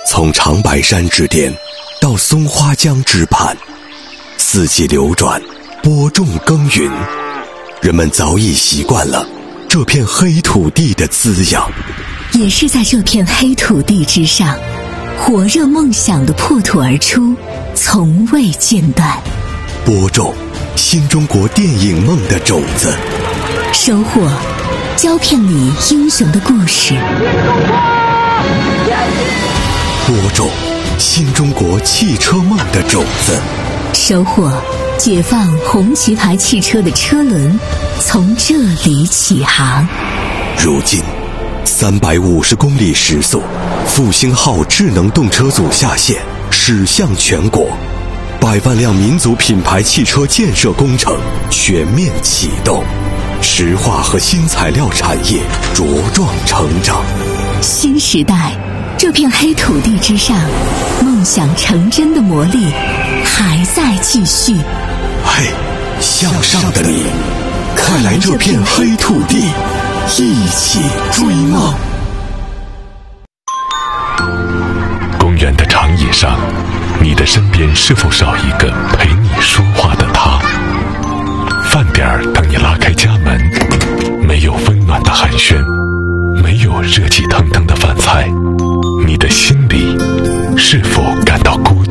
从长白山之巅到松花江之畔，四季流转，播种耕耘，人们早已习惯了这片黑土地的滋养。 也是在这片黑土地之上，火热梦想的破土而出，从未间断。 播种新中国电影梦的种子， 收获胶片里英雄的故事。 播种新中国汽车梦的种子， 收获解放红旗牌汽车的车轮从这里起航。 如今350公里时速，复兴号智能动车组下线，驶向全国，100万辆民族品牌汽车建设工程全面启动，石化和新材料产业茁壮成长。 新时代，这片黑土地之上，梦想成真的魔力还在继续。 嘿，向上的你，快来这片黑土地，一起追梦。 公园的长椅上，你的身边是否少一个陪你说话的他？饭点儿等你拉开家门，没有温暖的寒暄，没有热气